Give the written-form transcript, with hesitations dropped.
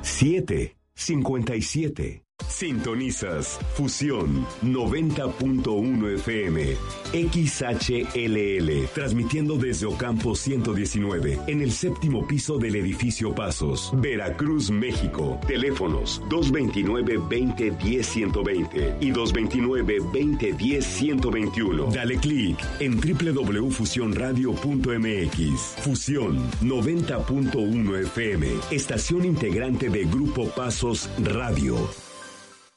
757. Sintonizas Fusión 90.1 FM XHLL, transmitiendo desde Ocampo 119 en el séptimo piso del edificio Pasos, Veracruz, México. Teléfonos 229-2010-120 y 229-2010-121. Dale clic en www.fusionradio.mx. Fusión 90.1 FM, estación integrante de Grupo Pasos Radio.